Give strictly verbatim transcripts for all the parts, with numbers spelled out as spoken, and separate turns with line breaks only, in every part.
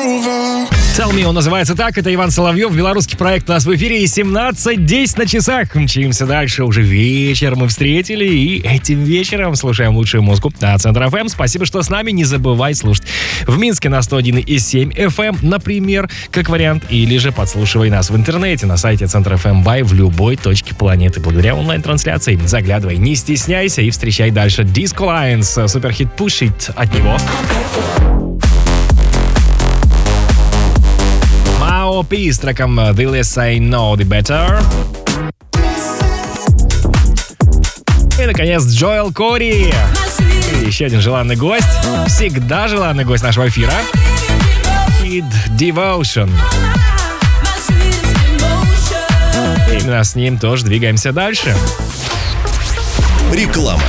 Tell Me, он называется так. Это Иван Соловьев. Белорусский проект у нас в эфире. И семнадцать десять на часах. Мчимся дальше. Уже вечер мы встретили. И этим вечером слушаем лучшую музыку на Центр эф эм. Спасибо, что с нами. Не забывай слушать в Минске на сто один и семь эф эм, например, как вариант. Или же подслушивай нас в интернете на сайте Центр эф эм Бай в любой точке планеты. Благодаря онлайн-трансляции. Заглядывай, не стесняйся и встречай дальше. Disco Lions. Суперхит Push It от него. Пи с треком The Less I Know The Better. И, наконец, Джоэл Кори. И еще один желанный гость. Всегда желанный гость нашего эфира. И Devotion. И именно с ним тоже двигаемся дальше.
Реклама.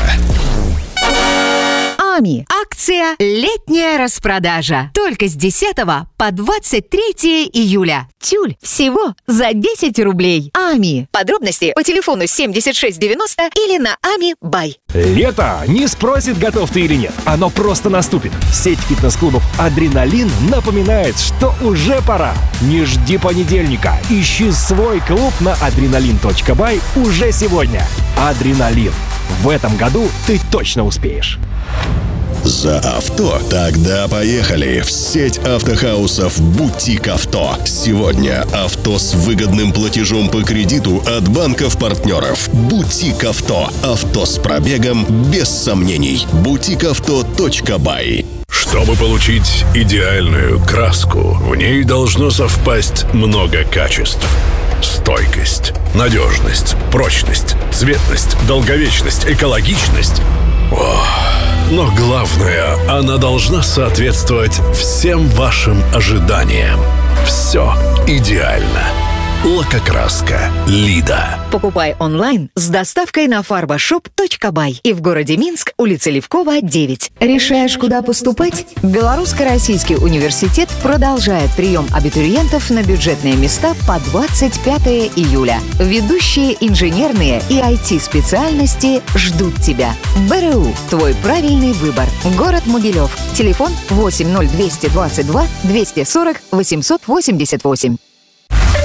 Ами. Акция «Летняя распродажа». Только с десятого по двадцать третье июля. Тюль всего за десять рублей. Ами. Подробности по телефону семьдесят шесть девяносто или на Ами Бай.
Лето не спросит, готов ты или нет. Оно просто наступит. Сеть фитнес-клубов «Адреналин» напоминает, что уже пора. Не жди понедельника. Ищи свой клуб на адреналин точка бай уже сегодня. «Адреналин». В этом году ты точно успеешь.
За авто? Тогда поехали в сеть автохаусов «Бутик Авто». Сегодня авто с выгодным платежом по кредиту от банков-партнеров. «Бутик Авто». Авто с пробегом без сомнений. бутик авто точка бай.
Чтобы получить идеальную краску, в ней должно совпасть много качеств. Стойкость, надежность, прочность, цветность, долговечность, экологичность. Ох. Но главное, она должна соответствовать всем вашим ожиданиям. Все идеально. Лакокраска «Лида».
Покупай онлайн с доставкой на фарбашоп точка бай и в городе Минск, улица Левкова, девять. Решаешь, куда поступать? Белорусско-Российский университет продолжает прием абитуриентов на бюджетные места по двадцать пятое июля. Ведущие инженерные и ай ти-специальности ждут тебя. БРУ – твой правильный выбор. Город Могилев. Телефон восемь ноль два два два двести сорок восемьсот восемьдесят восемь.